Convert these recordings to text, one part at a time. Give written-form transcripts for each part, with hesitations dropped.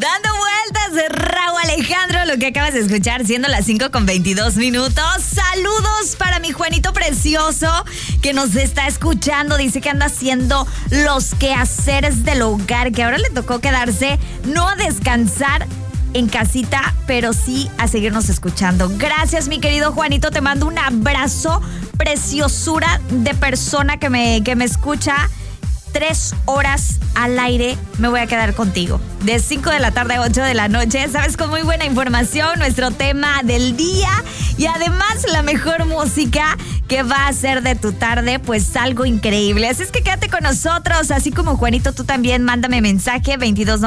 Dando vueltas, Raúl Alejandro, lo que acabas de escuchar, siendo las 5:22. Saludos para mi Juanito precioso que nos está escuchando. Dice que anda haciendo los quehaceres del hogar, que ahora le tocó quedarse, no a descansar en casita, pero sí a seguirnos escuchando. Gracias, mi querido Juanito. Te mando un abrazo, preciosura de persona que me escucha. 3 horas al aire me voy a quedar contigo. De 5 de la tarde a 8 de la noche. Sabes, con muy buena información, nuestro tema del día. Y además la mejor música que va a hacer de tu tarde, pues algo increíble. Así es que quédate con nosotros. Así como Juanito, tú también mándame mensaje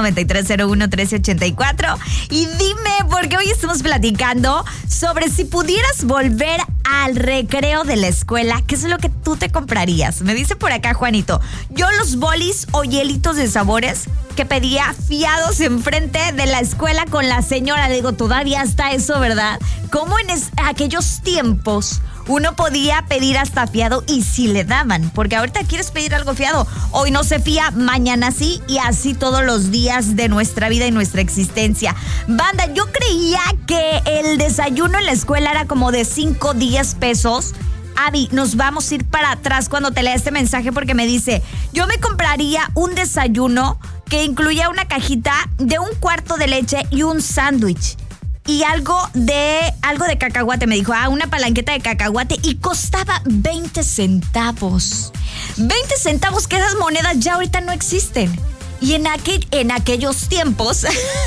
2293011384. Y dime, porque hoy estamos platicando sobre si pudieras volver al recreo de la escuela, ¿qué es lo que tú te comprarías? Me dice por acá Juanito, yo los bolis o hielitos de sabores que pedía fiados enfrente de la escuela con la señora. Le digo, todavía está eso, ¿verdad? ¿Cómo en aquellos tiempos uno podía pedir hasta fiado y si le daban? Porque ahorita quieres pedir algo fiado, hoy no se fía, mañana sí, y así todos los días de nuestra vida y nuestra existencia. Banda, yo creía que el desayuno en la escuela era como de 5 o 10 pesos. Abby, nos vamos a ir para atrás cuando te lea este mensaje porque me dice, yo me compraría un desayuno que incluía una cajita de 1 cuarto de leche y un sándwich. Y algo de cacahuate, me dijo, una palanqueta de cacahuate, y costaba 20 centavos. 20 centavos, que esas monedas ya ahorita no existen. Y en aquellos tiempos,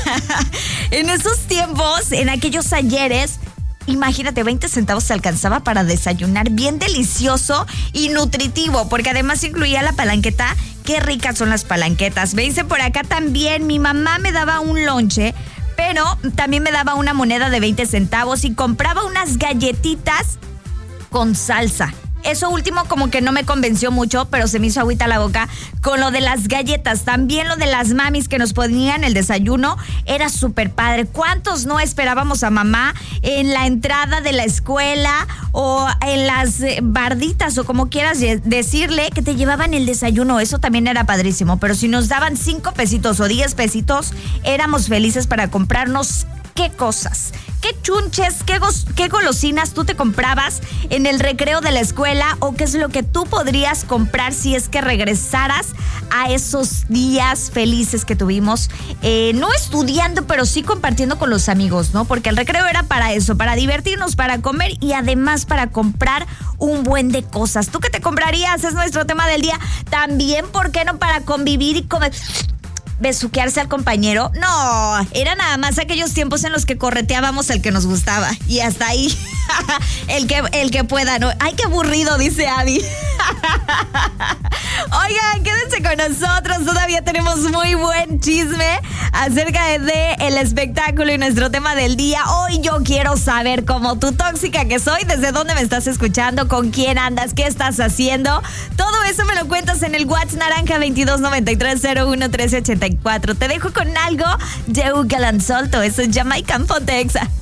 en aquellos ayeres, imagínate, 20 centavos se alcanzaba para desayunar bien delicioso y nutritivo, porque además incluía la palanqueta. Qué ricas son las palanquetas. Me dice por acá también, mi mamá me daba un lonche, pero también me daba una moneda de 20 centavos y compraba unas galletitas con salsa. Eso último como que no me convenció mucho, pero se me hizo agüita la boca con lo de las galletas. También lo de las mamis que nos ponían el desayuno era súper padre. ¿Cuántos no esperábamos a mamá en la entrada de la escuela o en las barditas o como quieras decirle, que te llevaban el desayuno? Eso también era padrísimo. Pero si nos daban 5 pesitos o 10 pesitos, éramos felices para comprarnos qué cosas, qué chunches, qué golosinas tú te comprabas en el recreo de la escuela, o qué es lo que tú podrías comprar si es que regresaras a esos días felices que tuvimos, no estudiando, pero sí compartiendo con los amigos, ¿no? Porque el recreo era para eso, para divertirnos, para comer y además para comprar un buen de cosas. ¿Tú qué te comprarías? Es nuestro tema del día. También, ¿por qué no para convivir y comer? ¿Besuquearse al compañero? No, era nada más aquellos tiempos en los que correteábamos al que nos gustaba. Y hasta ahí, el que pueda, ¿no? Ay, qué aburrido, dice Abby. Oigan, quédense con nosotros. Todavía tenemos muy buen chisme acerca de el espectáculo y nuestro tema del día. Hoy yo quiero saber, como tu tóxica que soy, desde dónde me estás escuchando, con quién andas, qué estás haciendo. Todo eso me lo cuentas en el WhatsApp naranja 2293011384. Te dejo con algo de Ugalan Solto. Eso es Jamaican Pontexa.